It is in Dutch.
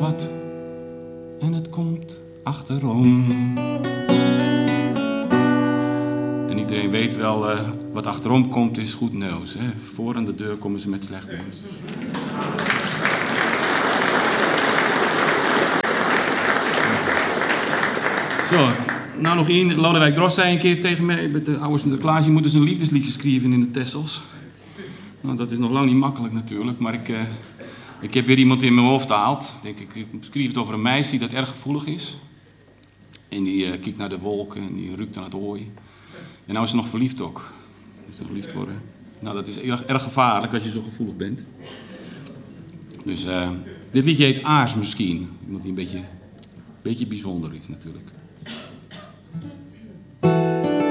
wat en het komt achterom. En iedereen weet wel, wat achterom komt is goed nieuws. Hè? Voor aan de deur komen ze met slecht nieuws. Zo, nou nog één. Lodewijk Drost zei een keer tegen mij, met de oude Sinterklaas, je moet dus een liefdesliedje schrijven in de Texels. Nou, dat is nog lang niet makkelijk natuurlijk, maar ik heb weer iemand in mijn hoofd gehaald. Ik schreef het over een meisje dat erg gevoelig is. En die kijkt naar de wolken en die ruikt aan het hooi. En nou is ze nog verliefd ook. Is ze verliefd worden. Nou, dat is erg gevaarlijk als je zo gevoelig bent. Dus dit liedje heet Aars misschien. Iemand die een beetje bijzonder is natuurlijk.